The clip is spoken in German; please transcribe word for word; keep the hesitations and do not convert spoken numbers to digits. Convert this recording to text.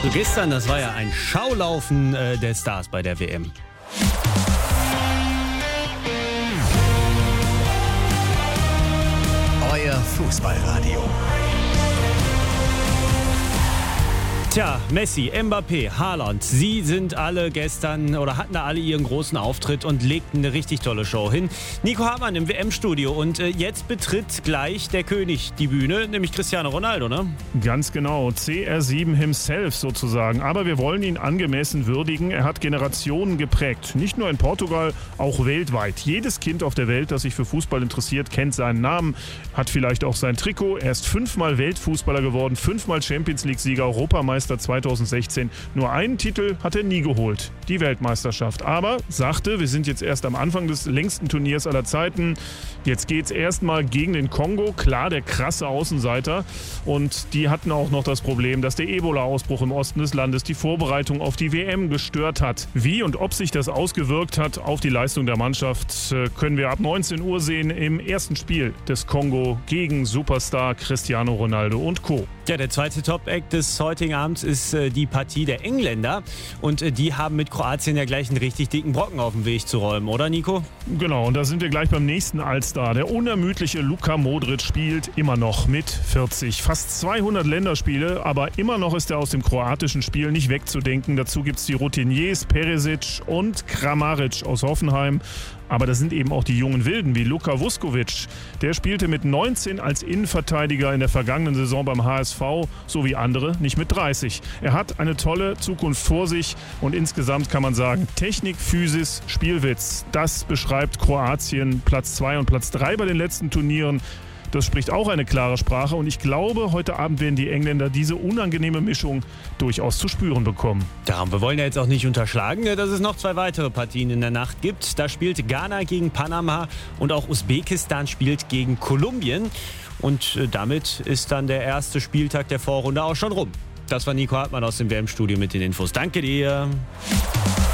So gestern, das war ja ein Schaulaufen äh, der Stars bei der W M. Euer Fußballradio. Tja, Messi, Mbappé, Haaland, sie sind alle gestern oder hatten da alle ihren großen Auftritt und legten eine richtig tolle Show hin. Nico Hartmann im W M-Studio und äh, jetzt betritt gleich der König die Bühne, nämlich Cristiano Ronaldo, ne? Ganz genau, C R sieben himself sozusagen. Aber wir wollen ihn angemessen würdigen. Er hat Generationen geprägt. Nicht nur in Portugal, auch weltweit. Jedes Kind auf der Welt, das sich für Fußball interessiert, kennt seinen Namen, hat vielleicht auch sein Trikot. Er ist fünfmal Weltfußballer geworden, fünfmal Champions-League-Sieger, Europameister zweitausendsechzehn. Nur einen Titel hat er nie geholt, die Weltmeisterschaft. Aber sagte, wir sind jetzt erst am Anfang des längsten Turniers aller Zeiten. Jetzt geht's erstmal gegen den Kongo. Klar, der krasse Außenseiter. Und die hatten auch noch das Problem, dass der Ebola-Ausbruch im Osten des Landes die Vorbereitung auf die W M gestört hat. Wie und ob sich das ausgewirkt hat auf die Leistung der Mannschaft, können wir ab neunzehn Uhr sehen im ersten Spiel des Kongo gegen Superstar Cristiano Ronaldo und Co. Ja, der zweite Top-Act des heutigen Abends ist äh, die Partie der Engländer. Und äh, die haben mit Kroatien ja gleich einen richtig dicken Brocken auf den Weg zu räumen, oder Nico? Genau, und da sind wir gleich beim nächsten Allstar. Der unermüdliche Luka Modric spielt immer noch mit vierzig. Fast zweihundert Länderspiele, aber immer noch ist er aus dem kroatischen Spiel nicht wegzudenken. Dazu gibt es die Routiniers Perisic und Kramaric aus Hoffenheim. Aber das sind eben auch die jungen Wilden wie Luka Vuskovic. Der spielte mit neunzehn als Innenverteidiger in der vergangenen Saison beim H S V, so wie andere nicht mit dreißig. Er hat eine tolle Zukunft vor sich und insgesamt kann man sagen, Technik, Physis, Spielwitz. Das beschreibt Kroatien Platz zwei und Platz drei bei den letzten Turnieren. Das spricht auch eine klare Sprache und ich glaube, heute Abend werden die Engländer diese unangenehme Mischung durchaus zu spüren bekommen. Darum, wir wollen ja jetzt auch nicht unterschlagen, dass es noch zwei weitere Partien in der Nacht gibt. Da spielt Ghana gegen Panama und auch Usbekistan spielt gegen Kolumbien. Und damit ist dann der erste Spieltag der Vorrunde auch schon rum. Das war Nico Hartmann aus dem W M-Studio mit den Infos. Danke dir.